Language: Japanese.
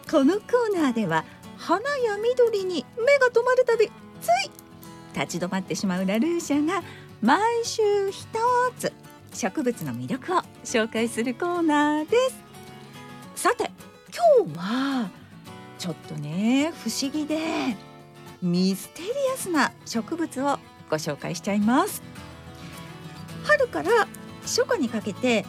このコーナーでは花や緑に目が止まるたびつい立ち止まってしまうラルーシャが毎週一つ植物の魅力を紹介するコーナーです。さて今日はちょっとね不思議でミステリアスな植物をご紹介しちゃいます。春から初夏にかけて